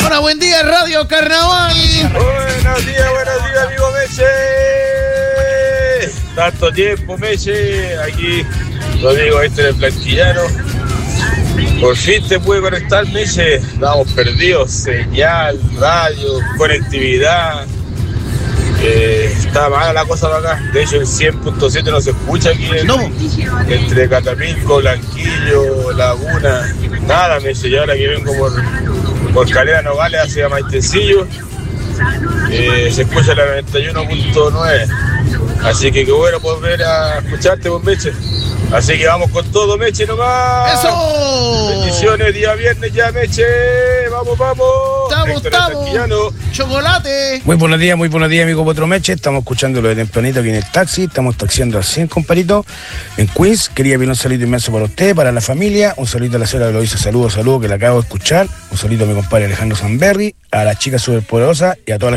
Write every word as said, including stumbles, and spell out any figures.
Hola, buen día, Radio Carnaval. Buenos días, buenos días, amigo Meche. Tanto tiempo, Meche. Aquí, Rodrigo, este del Blanquillano. Por fin te pude conectar, Meche. Estábamos perdidos. Señal, radio, conectividad. Eh, está mala la cosa para acá. De hecho, el cien punto siete no se escucha aquí. En, no. Entre Catapilco, Blanquillo, Laguna. Nada, Meche. Y ahora que vengo por, por Calera Nogales hacia Maitecillo, eh, se escucha la noventa y uno punto nueve. Así que qué bueno volver a escucharte, pues, Meche. Así que vamos con todo, Meche, nomás. ¡Eso! Bendiciones, día viernes ya, Meche. Vamos, vamos. Estamos, estamos. Chocolate. Muy buenos días, muy buenos días, amigo Potro Meche. Estamos escuchándolo de tempranito aquí en el taxi. Estamos taxiando al cien, comparito, en Queens. Quería pedir un saludo inmenso para usted, para la familia. Un saludo a la señora que lo dice, saludos, saludos, que la acabo de escuchar. Un saludo a mi compadre Alejandro Sanberry, a la chica superpoderosa y a todas las